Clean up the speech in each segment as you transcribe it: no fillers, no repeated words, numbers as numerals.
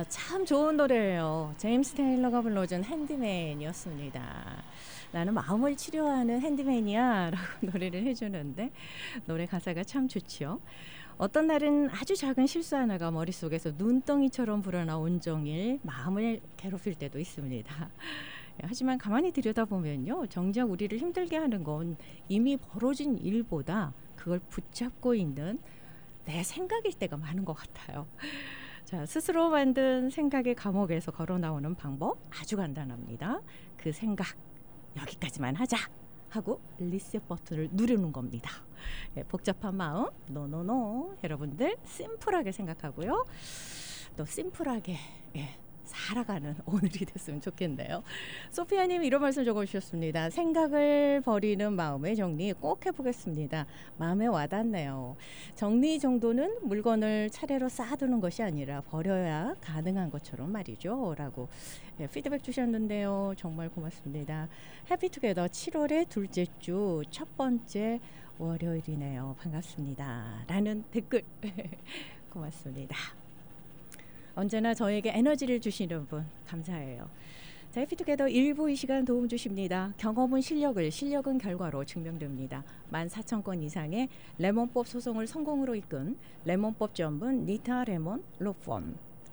참 좋은 노래예요. 제임스 테일러가 불러준 핸디맨이었습니다. 나는 마음을 치료하는 핸디맨이야 라고 노래를 해주는데 노래 가사가 참 좋지요. 어떤 날은 아주 작은 실수 하나가 머릿속에서 눈덩이처럼 불어나 온종일 마음을 괴롭힐 때도 있습니다. 하지만 가만히 들여다보면요, 정작 우리를 힘들게 하는 건 이미 벌어진 일보다 그걸 붙잡고 있는 내 생각일 때가 많은 것 같아요. 자, 스스로 만든 생각의 감옥에서 걸어 나오는 방법 아주 간단합니다. 그 생각 여기까지만 하자 하고 리셋 버튼을 누르는 겁니다. 복잡한 마음 노노노. 여러분들 심플하게 생각하고요. 또 심플하게 살아가는 오늘이 됐으면 좋겠네요. 소피아님 이런 말씀 적어주셨습니다. 생각을 버리는 마음의 정리 꼭 해보겠습니다. 마음에 와닿네요. 정리 정도는 물건을 차례로 쌓아두는 것이 아니라 버려야 가능한 것처럼 말이죠. 라고 피드백 주셨는데요. 정말 고맙습니다. 해피투게더 7월의 둘째 주 첫 번째 월요일이네요. 반갑습니다. 라는 댓글 고맙습니다. 언제나 저에게 에너지를 주시는 분 감사해요. 자, 해피투게더 1부 이 시간 도움 주십니다. 경험은 실력은 결과로 증명됩니다. 14,000건 이상의 레몬법 소송을 성공으로 이끈 레몬법 전문 니타 레몬 로펌.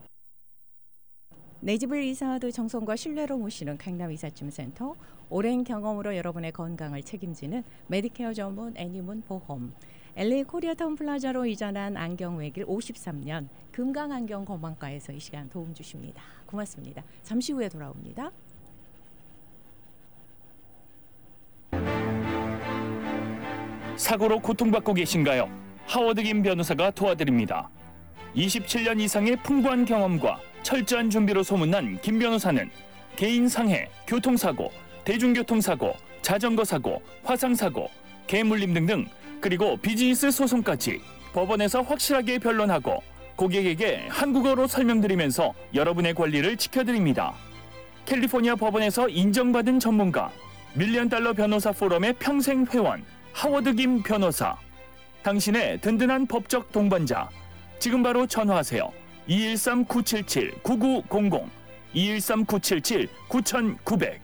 내 집을 이사하듯 정성과 신뢰로 모시는 강남 이삿짐센터. 오랜 경험으로 여러분의 건강을 책임지는 메디케어 전문 애니문 보험. LA 코리아타운 플라자로 이전한 안경 외길 53년 금강안경건망과에서 이 시간 도움 주십니다. 고맙습니다. 잠시 후에 돌아옵니다. 사고로 고통받고 계신가요? 하워드 김 변호사가 도와드립니다. 27년 이상의 풍부한 경험과 철저한 준비로 소문난 김 변호사는 개인 상해, 교통사고, 대중교통사고, 자전거사고, 화상사고, 개물림 등등 그리고 비즈니스 소송까지 법원에서 확실하게 변론하고 고객에게 한국어로 설명드리면서 여러분의 권리를 지켜드립니다. 캘리포니아 법원에서 인정받은 전문가, $1,000,000 변호사 포럼의 평생 회원, 하워드 김 변호사. 당신의 든든한 법적 동반자. 지금 바로 전화하세요. 213-977-9900, 213-977-9900.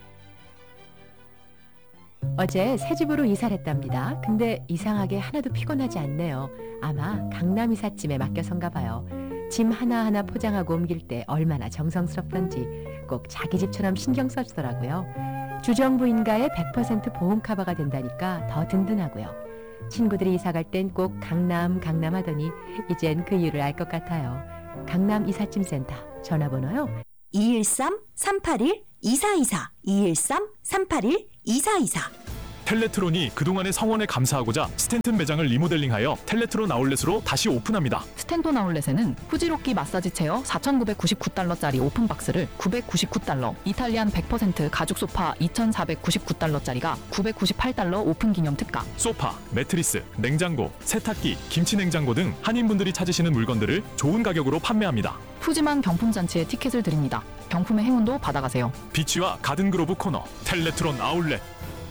어제 새 집으로 이사를 했답니다. 근데 이상하게 하나도 피곤하지 않네요. 아마 강남 이삿짐에 맡겨선가 봐요. 짐 하나하나 포장하고 옮길 때 얼마나 정성스럽던지 꼭 자기 집처럼 신경 써주더라고요. 주정부인가의 100% 보험 커버가 된다니까 더 든든하고요. 친구들이 이사갈 땐 꼭 강남 하더니 이젠 그 이유를 알 것 같아요. 강남 이삿짐센터 전화번호요. 213-381-2424 213-381-2424. 텔레트론이 그동안의 성원에 감사하고자 스탠튼 매장을 리모델링하여 텔레트론 아울렛으로 다시 오픈합니다. 스탠톤 아울렛에는 후지로끼 마사지 체어 4,999달러짜리 오픈박스를 $999, 이탈리안 100% 가죽 소파 2,499달러짜리가 $998 오픈 기념 특가. 소파, 매트리스, 냉장고, 세탁기, 김치 냉장고 등 한인분들이 찾으시는 물건들을 좋은 가격으로 판매합니다. 푸짐한 경품잔치에 티켓을 드립니다. 경품의 행운도 받아가세요. 비치와 가든그로브 코너 텔레트론 아울렛.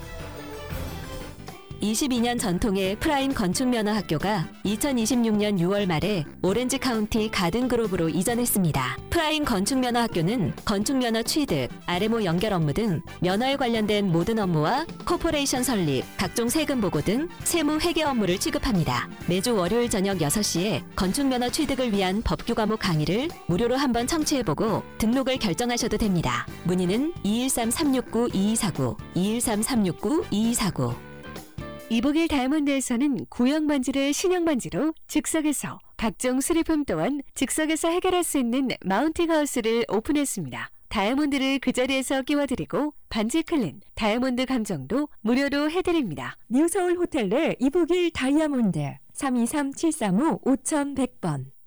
22년 전통의 프라임 건축면허학교가 2026년 6월 말에 오렌지 카운티 가든그로브로 이전했습니다. 프라임 건축면허학교는 건축면허 취득, RMO 연결 업무 등 면허에 관련된 모든 업무와 코퍼레이션 설립, 각종 세금 보고 등 세무 회계 업무를 취급합니다. 매주 월요일 저녁 6시에 건축면허 취득을 위한 법규 과목 강의를 무료로 한번 청취해보고 등록을 결정하셔도 됩니다. 문의는 213-369-2249, 213-369-2249. 이북일 다이아몬드에서는 구형 반지를 신형 반지로 즉석에서, 각종 수리품 또한 즉석에서 해결할 수 있는 마운팅 하우스를 오픈했습니다. 다이아몬드를 그 자리에서 끼워드리고 반지 클린, 다이아몬드 감정도 무료로 해드립니다. 뉴서울 호텔 내 이북일 다이아몬드 323-735-5100번.